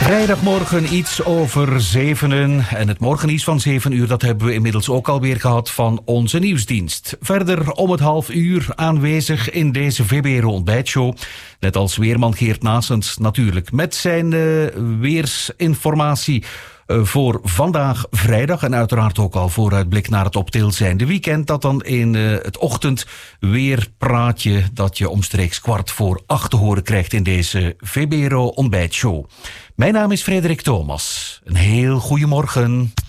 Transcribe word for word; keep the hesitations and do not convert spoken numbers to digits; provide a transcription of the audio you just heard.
Vrijdagmorgen iets over zevenen. En het morgenieuws van zeven uur, dat hebben we inmiddels ook alweer gehad van onze nieuwsdienst. Verder om het half uur aanwezig in deze V B R O ontbijtshow. Net als weerman Geert Naessens natuurlijk. Met zijn uh, weersinformatie uh, voor vandaag vrijdag. En uiteraard ook al vooruitblik naar het op til zijnde weekend. Dat dan in uh, het ochtendweerpraatje dat je omstreeks kwart voor acht te horen krijgt in deze V B R O ontbijtshow. Mijn naam is Frederik Thomas. Een heel goeiemorgen.